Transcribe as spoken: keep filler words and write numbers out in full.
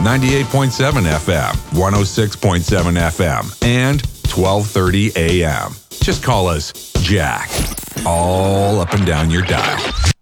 ninety-eight point seven F M, one oh six point seven F M, and twelve thirty A M. Just call us Jack. All up and down your dial.